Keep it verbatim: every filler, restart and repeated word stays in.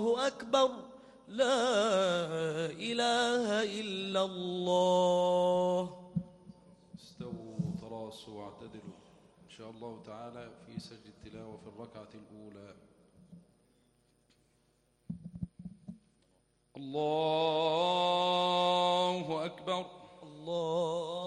أكبر لا إله إلا الله. استووا تراصوا واعتدلوا إن شاء الله تعالى في سجد التلاوة في الركعة الأولى. الله أكبر. الله